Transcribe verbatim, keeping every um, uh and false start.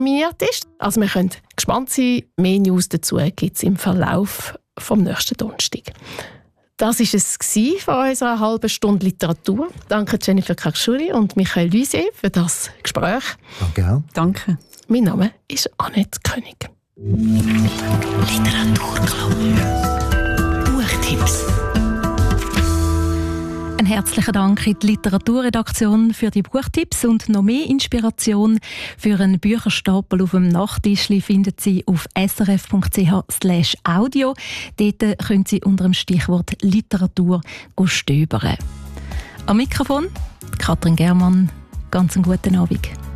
nominiert ist. Also wir können gespannt sein. Mehr News dazu gibt es im Verlauf vom nächsten Donnerstag. Das war es von unserer halben Stunde Literatur. Danke Jennifer Kakschuri und Michael Luisier für das Gespräch. Danke auch. Danke. Mein Name ist Annette König. Literaturclub. Buchtipps. Ein herzlichen Dank in die Literaturredaktion für die Buchtipps und noch mehr Inspiration für einen Bücherstapel auf dem Nachttischli finden Sie auf srf punkt c h slash audio. Dort können Sie unter dem Stichwort Literatur stöbern. Am Mikrofon Katrin Germann. Ganz einen guten Abend.